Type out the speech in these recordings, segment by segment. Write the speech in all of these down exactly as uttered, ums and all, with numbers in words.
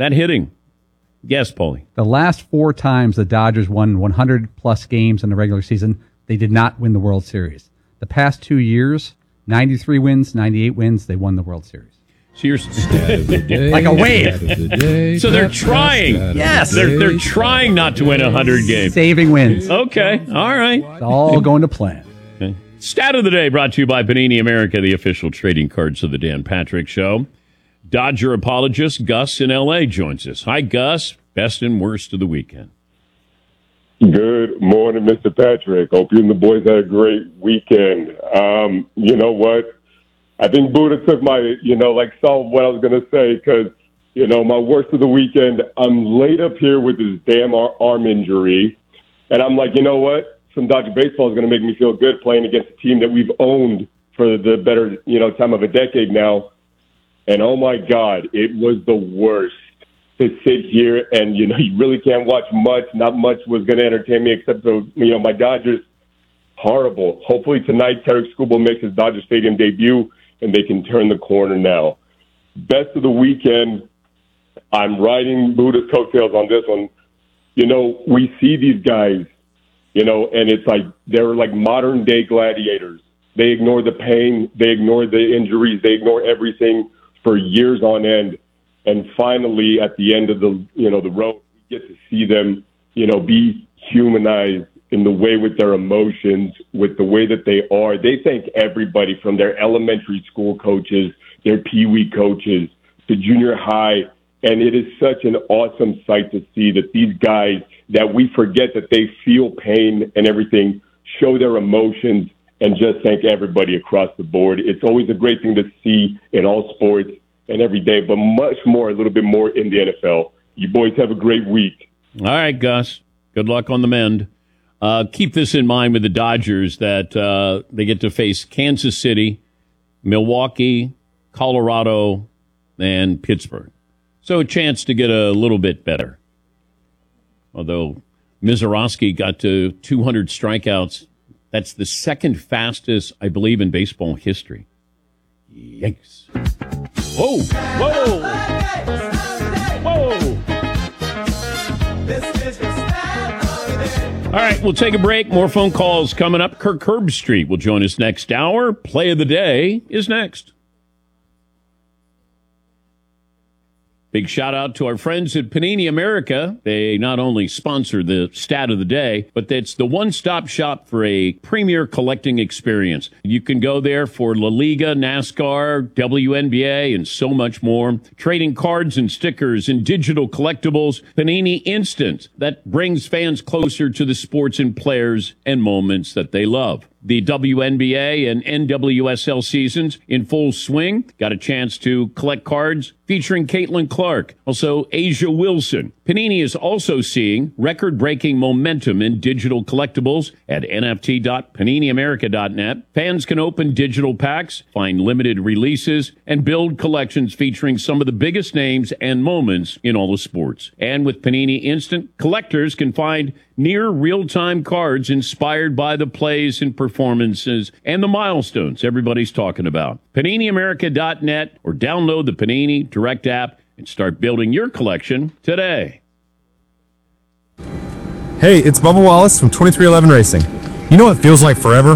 That hitting. Yes, Paulie. The last four times the Dodgers won one hundred plus games in the regular season, they did not win the World Series. The past two years, ninety-three wins, ninety-eight wins, they won the World Series. So you're like a wave. So they're trying. Yes. They're they're trying not to win one hundred games. Saving wins. Okay. All right. It's all going to plan. Okay. Stat of the day brought to you by Panini America, the official trading cards of the Dan Patrick Show. Dodger apologist Gus in L A joins us. Hi, Gus. Best and worst of the weekend. Good morning, Mister Patrick. Hope you and the boys had a great weekend. Um, you know what? I think Buddha took my, you know, like saw what I was going to say because, you know, my worst of the weekend, I'm laid up here with this damn arm injury. And I'm like, you know what? Some Dodger baseball is going to make me feel good playing against a team that we've owned for the better, you know, time of a decade now. And, oh, my God, it was the worst to sit here and, you know, you really can't watch much. Not much was going to entertain me except, for, you know, my Dodgers. Horrible. Hopefully tonight, Tarik Skubal makes his Dodger Stadium debut, and they can turn the corner now. Best of the weekend, I'm riding Buddha's coattails on this one. You know, we see these guys, you know, and it's like they're like modern-day gladiators. They ignore the pain. They ignore the injuries. They ignore everything for years on end. And finally, at the end of the, you know, the road, we get to see them, you know, be humanized in the way with their emotions, with the way that they are. They thank everybody from their elementary school coaches, their peewee coaches, to junior high. And it is such an awesome sight to see that these guys, that we forget that they feel pain and everything, show their emotions, and just thank everybody across the board. It's always a great thing to see in all sports and every day, but much more, a little bit more in the N F L. You boys have a great week. All right, Gus. Good luck on the mend. Uh, keep this in mind with the Dodgers that uh, they get to face Kansas City, Milwaukee, Colorado, and Pittsburgh. So a chance to get a little bit better. Although Mizorowski got to two hundred strikeouts. That's the second fastest, I believe, in baseball history. Yikes. Whoa! Whoa! Whoa! All right, we'll take a break. More phone calls coming up. Kirk Herbstreit will join us next hour. Play of the day is next. Big shout out to our friends at Panini America. They not only sponsor the stat of the day, but it's the one-stop shop for a premier collecting experience. You can go there for La Liga, NASCAR, W N B A, and so much more. Trading cards and stickers and digital collectibles. Panini Instant, that brings fans closer to the sports and players and moments that they love. The W N B A and N W S L seasons in full swing. Got a chance to collect cards featuring Caitlin Clark, also Asia Wilson. Panini is also seeing record-breaking momentum in digital collectibles at N F T dot panini america dot net. Fans can open digital packs, find limited releases, and build collections featuring some of the biggest names and moments in all of sports. And with Panini Instant, collectors can find near real-time cards inspired by the plays and performances and the milestones everybody's talking about. panini america dot net or download the Panini Direct app and start building your collection today. Hey, it's Bubba Wallace from twenty-three eleven Racing. You know what feels like forever?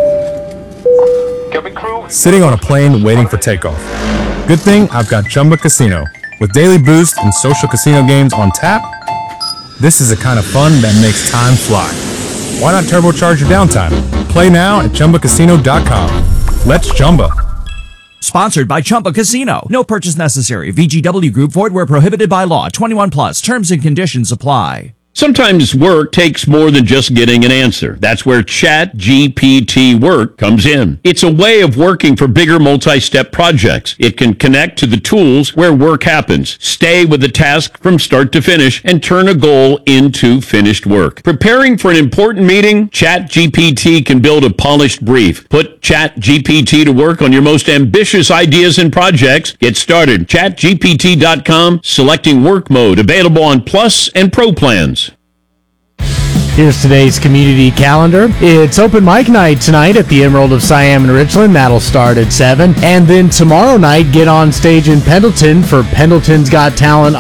Sitting on a plane waiting for takeoff. Good thing I've got Chumba Casino. With daily boost and social casino games on tap, this is the kind of fun that makes time fly. Why not turbocharge your downtime? Play now at chumba casino dot com. Let's Chumba. Sponsored by Chumba Casino. No purchase necessary. V G W Group. Void where prohibited by law. twenty-one plus. Terms and conditions apply. Sometimes work takes more than just getting an answer. That's where Chat G P T Work comes in. It's a way of working for bigger multi-step projects. It can connect to the tools where work happens, stay with the task from start to finish, and turn a goal into finished work. Preparing for an important meeting? Chat G P T can build a polished brief. Put Chat G P T to work on your most ambitious ideas and projects. Get started. chat G P T dot com, selecting work mode, available on Plus and Pro plans. Here's today's community calendar. It's open mic night tonight at the Emerald of Siam in Richland. That'll start at seven. And then tomorrow night, get on stage in Pendleton for Pendleton's Got Talent